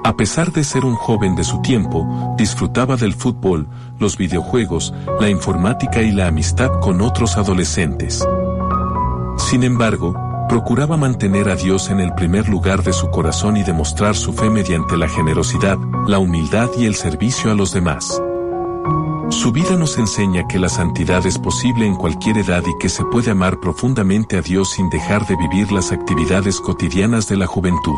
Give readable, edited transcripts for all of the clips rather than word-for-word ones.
A pesar de ser un joven de su tiempo, disfrutaba del fútbol, los videojuegos, la informática y la amistad con otros adolescentes. Sin embargo, procuraba mantener a Dios en el primer lugar de su corazón y demostrar su fe mediante la generosidad, la humildad y el servicio a los demás. Su vida nos enseña que la santidad es posible en cualquier edad y que se puede amar profundamente a Dios sin dejar de vivir las actividades cotidianas de la juventud.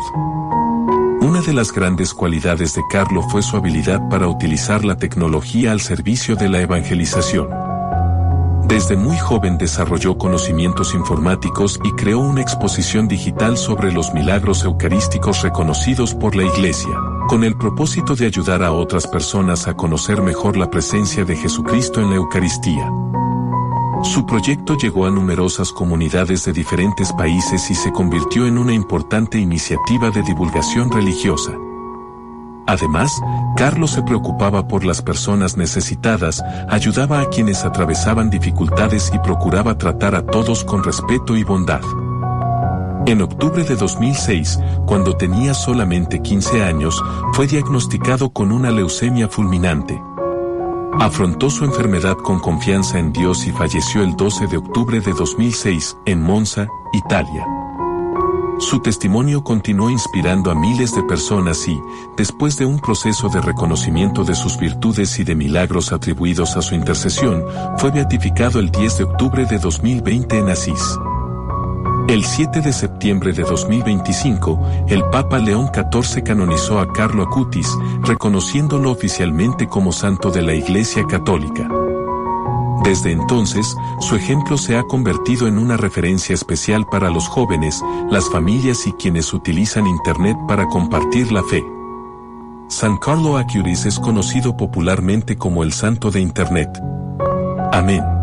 Una de las grandes cualidades de Carlo fue su habilidad para utilizar la tecnología al servicio de la evangelización. Desde muy joven desarrolló conocimientos informáticos y creó una exposición digital sobre los milagros eucarísticos reconocidos por la Iglesia, con el propósito de ayudar a otras personas a conocer mejor la presencia de Jesucristo en la Eucaristía. Su proyecto llegó a numerosas comunidades de diferentes países y se convirtió en una importante iniciativa de divulgación religiosa. Además, Carlo se preocupaba por las personas necesitadas, ayudaba a quienes atravesaban dificultades y procuraba tratar a todos con respeto y bondad. En octubre de 2006, cuando tenía solamente 15 años, fue diagnosticado con una leucemia fulminante. Afrontó su enfermedad con confianza en Dios y falleció el 12 de octubre de 2006, en Monza, Italia. Su testimonio continuó inspirando a miles de personas y, después de un proceso de reconocimiento de sus virtudes y de milagros atribuidos a su intercesión, fue beatificado el 10 de octubre de 2020 en Asís. El 7 de septiembre de 2025, el Papa León XIV canonizó a Carlo Acutis, reconociéndolo oficialmente como santo de la Iglesia Católica. Desde entonces, su ejemplo se ha convertido en una referencia especial para los jóvenes, las familias y quienes utilizan Internet para compartir la fe. San Carlo Acutis es conocido popularmente como el santo de Internet. Amén.